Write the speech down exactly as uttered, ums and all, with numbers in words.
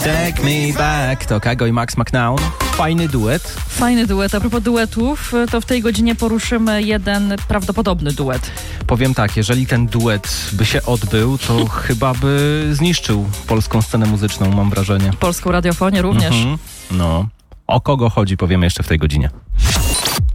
Take me back. To Kago i Max McNown. Fajny duet. Fajny duet. A propos duetów, to w tej godzinie poruszymy jeden prawdopodobny duet. Powiem tak, jeżeli ten duet by się odbył, to chyba by zniszczył polską scenę muzyczną, mam wrażenie. Polską radiofonię również. Mhm. No. O kogo chodzi, powiemy jeszcze w tej godzinie.